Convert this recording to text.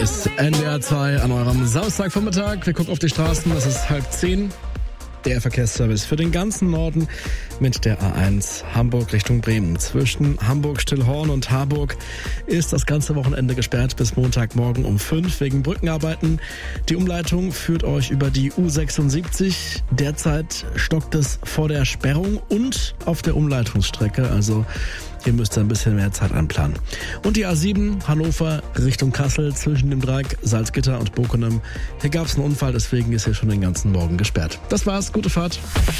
Ist NDR 2 an eurem Samstagvormittag. Wir gucken auf die Straßen, es ist 9:30. Der Verkehrsservice für den ganzen Norden mit der A1 Hamburg Richtung Bremen. Zwischen Hamburg-Stillhorn und Harburg ist das ganze Wochenende gesperrt bis Montagmorgen um 5 wegen Brückenarbeiten. Die Umleitung führt euch über die U76. Derzeit stockt es vor der Sperrung und auf der Umleitungsstrecke. Also hier müsst ihr ein bisschen mehr Zeit einplanen. Und die A7 Hannover Richtung Kassel zwischen dem Dreieck Salzgitter und Bokenem. Hier gab es einen Unfall, deswegen ist hier schon den ganzen Morgen gesperrt. Das war's, gute Fahrt.